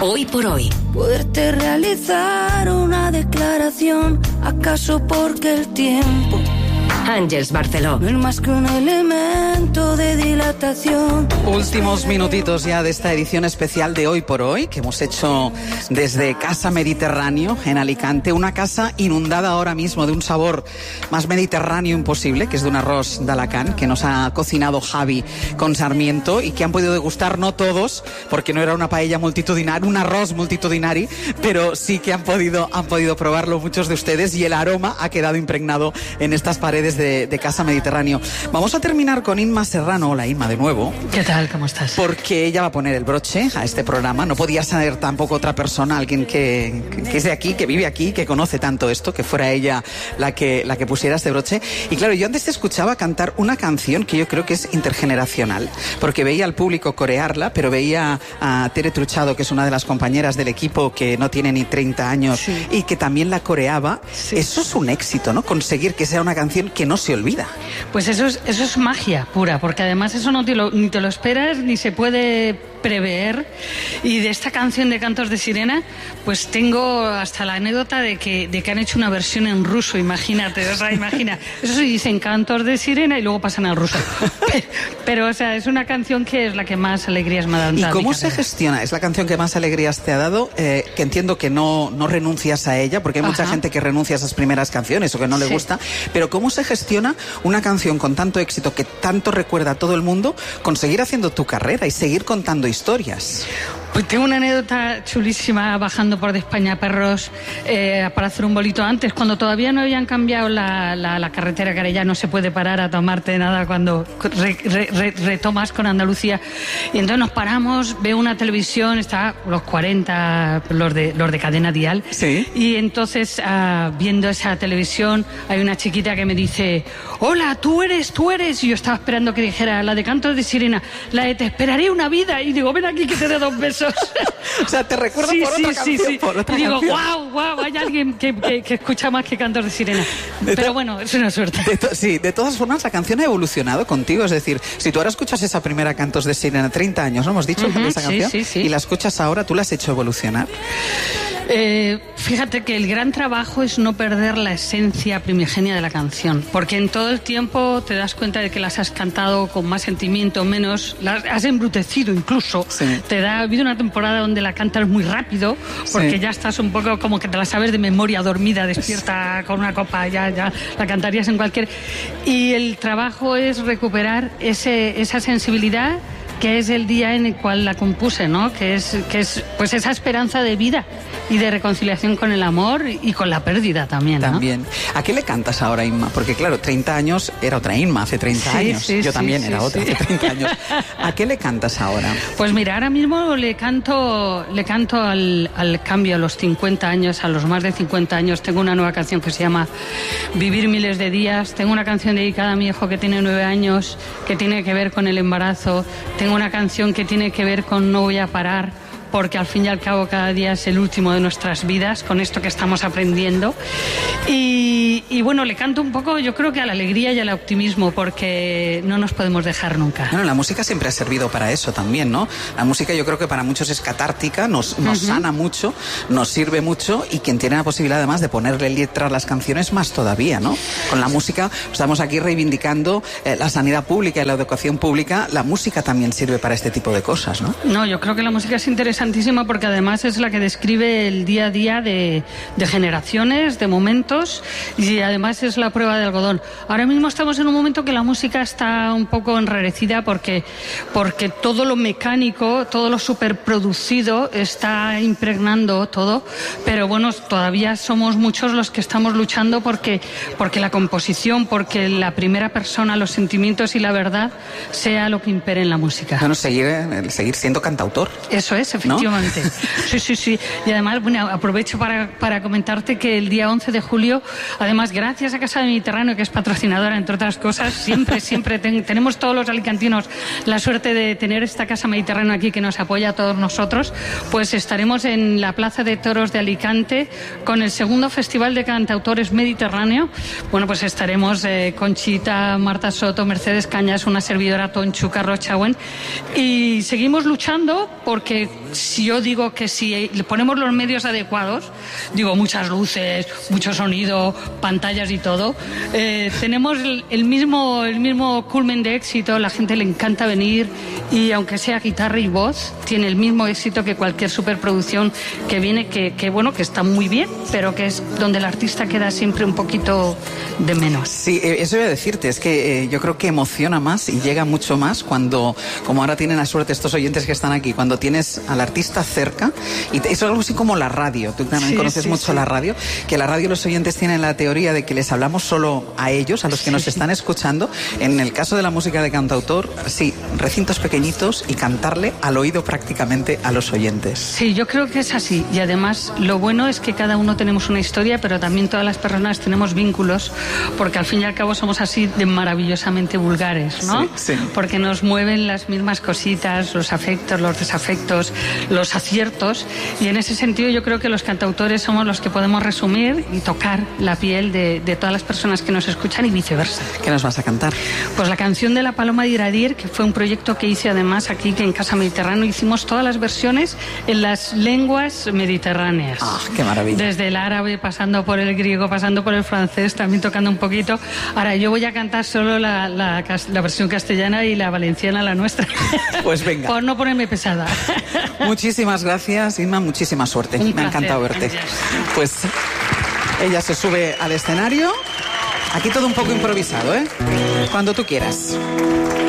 Hoy por hoy. Poderte realizar una declaración, ¿acaso porque el tiempo? Àngels Barceló. No es más que un elemento de dilatación. Últimos minutitos ya de esta edición especial de Hoy por Hoy, que hemos hecho desde Casa Mediterráneo en Alicante, una casa inundada ahora mismo de un sabor más mediterráneo imposible, que es de un arroz d'Alacant que nos ha cocinado Javi con Sarmiento y que han podido degustar no todos, porque no era una paella multitudinaria, un arroz multitudinari, pero sí que han podido probarlo muchos de ustedes y el aroma ha quedado impregnado en estas paredes de Casa Mediterráneo. Vamos a terminar con Inma Serrano. Hola Inma, de nuevo. ¿Qué tal? ¿Cómo estás? Porque ella va a poner el broche a este programa. No podía ser tampoco otra persona, alguien que es de aquí, que vive aquí, que conoce tanto esto, que fuera ella la que pusiera este broche. Y claro, yo antes te escuchaba cantar una canción que yo creo que es intergeneracional, porque veía al público corearla, pero veía a Tere Truchado, que es una de las compañeras del equipo que no tiene ni 30 años, sí, y que también la coreaba. Sí. Eso es un éxito, ¿no? Conseguir que sea una canción que no se olvida. Pues eso es magia pura, porque además eso ni te lo esperas ni se puede prever. Y de esta canción de Cantos de Sirena, pues tengo hasta la anécdota de que han hecho una versión en ruso, imagínate, o sea, imagina, eso se dicen Cantos de Sirena y luego pasan al ruso. Pero o sea, es una canción que es la que más alegrías me ha dado. ¿Y cómo se gestiona? Es la canción que más alegrías te ha dado, que entiendo que no renuncias a ella, porque hay mucha gente que renuncia a esas primeras canciones o que no le gusta, pero ¿cómo se gestiona una canción con tanto éxito que tanto recuerda a todo el mundo, conseguir haciendo tu carrera y seguir contando historias? Pues tengo una anécdota chulísima bajando por de España Perros para hacer un bolito antes, cuando todavía no habían cambiado la carretera, que ahora ya no se puede parar a tomarte nada cuando retomas con Andalucía. Y entonces nos paramos, veo una televisión, está los 40, los de cadena dial. Sí. Y entonces viendo esa televisión hay una chiquita que me dice: hola, tú eres. Y yo estaba esperando que dijera la de Cantos de Sirena, la de Te esperaré una vida. Y digo, ven aquí que te dé 2 besos. O sea, te recuerdo por otra canción. Por otra y digo, canción. wow, hay alguien que escucha más que Cantos de Sirena. Pero bueno, es una suerte. De todas formas, la canción ha evolucionado contigo. Es decir, si tú ahora escuchas esa primera Cantos de Sirena, 30 años, ¿no hemos dicho? Esa canción, sí. Y la escuchas ahora, ¿tú la has hecho evolucionar? Fíjate que el gran trabajo es no perder la esencia primigenia de la canción, porque en todo el tiempo te das cuenta de que las has cantado con más sentimiento, menos, las has embrutecido incluso. Sí. Ha habido una temporada donde la cantas muy rápido, porque ya estás un poco como que te la sabes de memoria, dormida, despierta con una copa, ya la cantarías en cualquier... Y el trabajo es recuperar esa sensibilidad que es el día en el cual la compuse, ¿no? Que es pues esa esperanza de vida y de reconciliación con el amor y con la pérdida también, ¿no? También. ¿A qué le cantas ahora, Inma? Porque claro, 30 años era otra Inma hace 30 años. Yo también era otra hace 30 años. ¿A qué le cantas ahora? Pues mira, ahora mismo le canto al cambio, a los 50 años, a los más de 50 años. Tengo una nueva canción que se llama Vivir miles de días. Tengo una canción dedicada a mi hijo que tiene 9 años, que tiene que ver con el embarazo. Tengo una canción que tiene que ver con No voy a parar, porque al fin y al cabo cada día es el último de nuestras vidas, con esto que estamos aprendiendo. Y bueno, le canto un poco, yo creo que a la alegría y al optimismo, porque no nos podemos dejar nunca. Bueno, la música siempre ha servido para eso también, ¿no? La música yo creo que para muchos es catártica, nos sana mucho, nos sirve mucho, y quien tiene la posibilidad además de ponerle letra a las canciones más todavía, ¿no? Con la música estamos aquí reivindicando la sanidad pública y la educación pública. La música también sirve para este tipo de cosas, ¿no? No, yo creo que la música es interesantísima porque además es la que describe el día a día de generaciones, de momentos, y además es la prueba de algodón. Ahora mismo estamos en un momento que la música está un poco enrarecida porque todo lo mecánico, todo lo superproducido está impregnando todo, pero bueno, todavía somos muchos los que estamos luchando porque la composición, porque la primera persona, los sentimientos y la verdad sea lo que impere en la música. Bueno, seguir siendo cantautor. Eso es, efectivamente. ¿No? Sí. Y además, bueno, aprovecho para comentarte que el día 11 de julio, además, gracias a Casa Mediterráneo, que es patrocinadora, entre otras cosas, siempre tenemos todos los alicantinos la suerte de tener esta Casa Mediterráneo aquí que nos apoya a todos nosotros, pues estaremos en la Plaza de Toros de Alicante con el segundo Festival de Cantautores Mediterráneo. Bueno, pues estaremos Conchita, Marta Soto, Mercedes Cañas, una servidora, Tonchu, Carlos Chauen, y seguimos luchando porque si yo digo que si le ponemos los medios adecuados, digo muchas luces, mucho sonido, pantallas y todo, tenemos el mismo culmen de éxito. La gente le encanta venir y aunque sea guitarra y voz, tiene el mismo éxito que cualquier superproducción que viene, que bueno, que está muy bien, pero que es donde el artista queda siempre un poquito de menos. Sí, eso iba a decirte, es que yo creo que emociona más y llega mucho más cuando, como ahora tienen la suerte estos oyentes que están aquí, cuando tienes al artista cerca, y eso es algo así como la radio, tú también conoces mucho la radio, que la radio los oyentes tienen la teoría de que les hablamos solo a ellos, a los que nos están escuchando. En el caso de la música de cantautor, sí, recintos pequeñitos y cantarle al oído prácticamente a los oyentes. Sí, yo creo que es así, y además lo bueno es que cada uno tenemos una historia, pero también todas las personas tenemos vínculos, porque al fin y al cabo somos así de maravillosamente vulgares, ¿no? Sí. Porque nos mueven las mismas cositas, los afectos, los desafectos, los aciertos, y en ese sentido yo creo que los cantautores somos los que podemos resumir y tocar la piel de todas las personas que nos escuchan y viceversa. ¿Qué nos vas a cantar? Pues la canción de La Paloma de Iradir, que fue un proyecto que hice además aquí, que en Casa Mediterráneo hicimos todas las versiones en las lenguas mediterráneas. ¡Ah, qué maravilla! Desde el árabe, pasando por el griego, pasando por el francés, también tocando un poquito. Ahora, yo voy a cantar solo la versión castellana y la valenciana, la nuestra. Pues venga. Por no ponerme pesada. Muchísimas gracias, Inma, muchísima suerte. Me ha encantado verte. Pues ella se sube al escenario. Aquí todo un poco improvisado, ¿eh? Cuando tú quieras.